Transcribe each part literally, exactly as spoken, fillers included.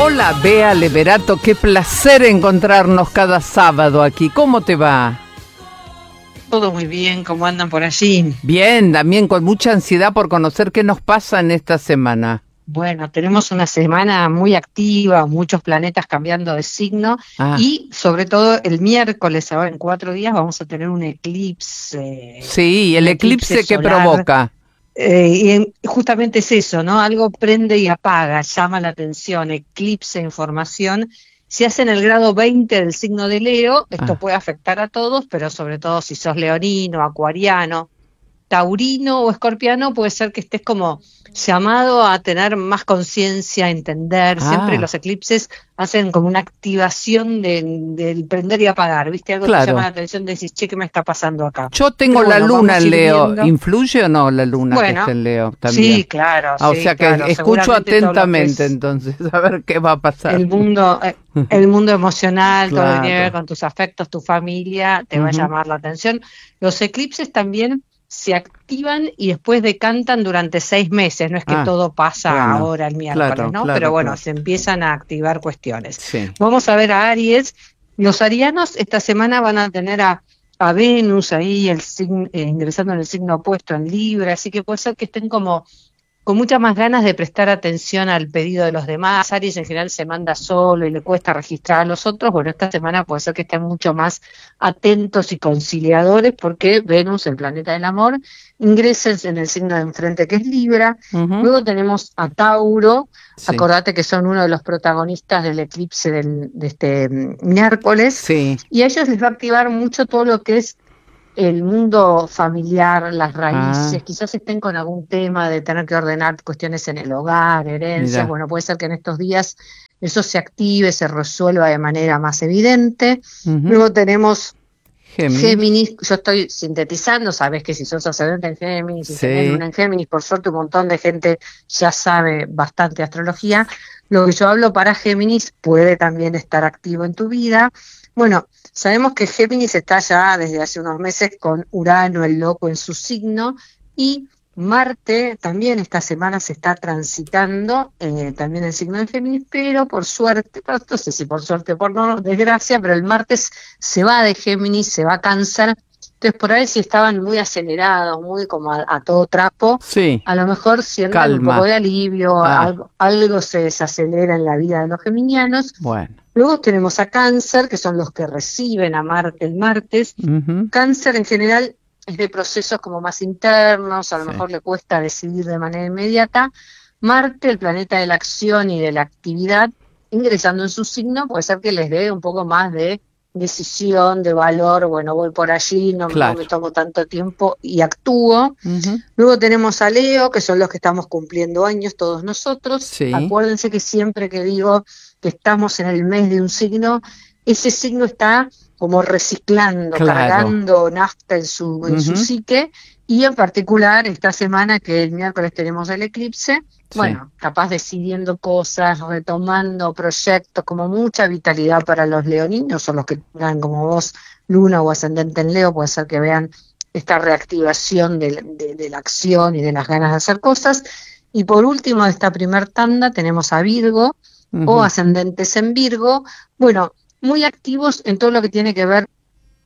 Hola, Bea Leverato, qué placer encontrarnos cada sábado aquí. ¿Cómo te va? Todo muy bien, ¿cómo andan por allí? Bien, también con mucha ansiedad por conocer qué nos pasa en esta semana. Bueno, tenemos una semana muy activa, muchos planetas cambiando de signo Ah. y sobre todo el miércoles, ahora en cuatro días, vamos a tener un eclipse. Sí, el un eclipse, eclipse que solar. provoca. Eh, y en- justamente es eso, ¿no? Algo prende y apaga, llama la atención, eclipse, información. Si hacen el grado veinte del signo de Leo, esto Ah. puede afectar a todos, pero sobre todo si sos leonino, acuariano, taurino o escorpiano, puede ser que estés como llamado a tener más conciencia, a entender. Siempre Ah. los eclipses hacen como una activación del, del prender y apagar, ¿viste? Algo Claro. te llama la atención, decís, che, ¿qué me está pasando acá? Yo tengo Pero la bueno, luna vamos a en ir Leo. viendo. ¿Influye o no la luna que Bueno, está en Leo también? sí, claro, Ah, o sí, sea que claro. escucho Seguramente todo lo que atentamente es entonces, a ver qué va a pasar. el mundo, eh, el mundo emocional, todo lo que tiene que ver Claro. con tus afectos, tu familia, te va a Ujú. llamar la atención. Los eclipses también se activan y después decantan durante seis meses, no es que Ah, todo pasa bueno, ahora el miércoles, claro, ¿no? claro, Pero bueno, claro. se empiezan a activar cuestiones. Sí. Vamos a ver a Aries. Los arianos esta semana van a tener a, a Venus ahí el sign- eh, ingresando en el signo opuesto en Libra, así que puede ser que estén como con muchas más ganas de prestar atención al pedido de los demás. Aries en general se manda solo y le cuesta registrar a los otros. Bueno, esta semana puede ser que estén mucho más atentos y conciliadores porque Venus, el planeta del amor, ingresa en el signo de enfrente que es Libra. Ujú. Luego tenemos a Tauro. Sí. Acordate que son uno de los protagonistas del eclipse del, de este mm, miércoles. Sí. Y a ellos les va a activar mucho todo lo que es el mundo familiar, las raíces, Ah, quizás estén con algún tema de tener que ordenar cuestiones en el hogar, herencias. mira. Bueno, puede ser que en estos días eso se active, se resuelva de manera más evidente. Ujú. Luego tenemos Géminis. Géminis. Yo estoy sintetizando, sabes que si sos ascendente en Géminis, si tenés Sí. luna en Géminis, por suerte un montón de gente ya sabe bastante astrología. Lo que yo hablo para Géminis puede también estar activo en tu vida. Bueno, sabemos que Géminis está ya desde hace unos meses con Urano, el loco, en su signo, y Marte también esta semana se está transitando, eh, también el signo de Géminis, pero por suerte, no sé si por suerte o por no, desgracia, pero el martes se va de Géminis, se va a Cáncer. Entonces por ahí si estaban muy acelerados, muy como a, a todo trapo, Sí. a lo mejor sienten un Calma. poco de alivio, Ah. algo, algo se desacelera en la vida de los geminianos. Bueno. Luego tenemos a Cáncer, que son los que reciben a Marte el martes. Ujú. Cáncer en general es de procesos como más internos, a lo Sí. mejor le cuesta decidir de manera inmediata. Marte, el planeta de la acción y de la actividad, ingresando en su signo, puede ser que les dé un poco más de decisión, de valor. Bueno, voy por allí, no, Claro. no me tomo tanto tiempo y actúo. Ujú. Luego tenemos a Leo, que son los que estamos cumpliendo años todos nosotros. Sí. Acuérdense que siempre que digo que estamos en el mes de un signo, ese signo está como reciclando, Claro. cargando nafta en su, en su Ujú. psique, y en particular esta semana que el miércoles tenemos el eclipse, Sí. bueno, capaz decidiendo cosas, retomando proyectos, como mucha vitalidad para los leoninos, o los que tengan como vos luna o ascendente en Leo, puede ser que vean esta reactivación de, de, de la acción y de las ganas de hacer cosas. Y por último, de esta primer tanda tenemos a Virgo, o Ujú. ascendentes en Virgo, bueno, muy activos en todo lo que tiene que ver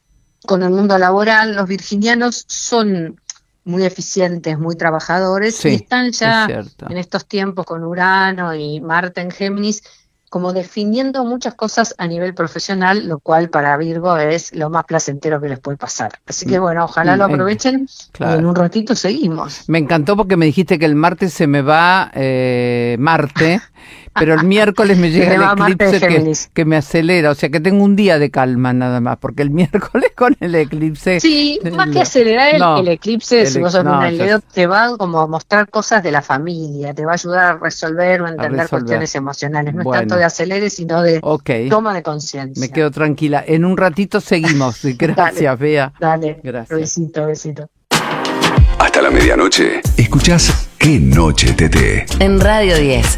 con el mundo laboral. Los virginianos son muy eficientes, muy trabajadores, Sí, y están es ya cierto. en estos tiempos con Urano y Marte en Géminis, como definiendo muchas cosas a nivel profesional, lo cual para Virgo es lo más placentero que les puede pasar. Así que bueno, ojalá Mm, lo en- aprovechen, claro. y en un ratito seguimos. Me encantó porque me dijiste que el martes se me va eh, Marte, pero el miércoles me Se llega te el va Marte de eclipse que, Géminis. que me acelera, o sea que tengo un día de calma nada más, porque el miércoles con el eclipse... Sí, más que Leo. acelerar el, No, el eclipse, el si ec- vos sos no, luna en ya Leo, sé. te va como a mostrar cosas de la familia, te va a ayudar a resolver o a entender resolver. cuestiones emocionales. No es Bueno. tanto de acelere, sino de Ok, toma de me conciencia. quedo tranquila. En un ratito seguimos. Gracias, Bea. Dale, Gracias. besito, besito. Hasta la medianoche. Escuchás Qué Noche T T. En Radio diez.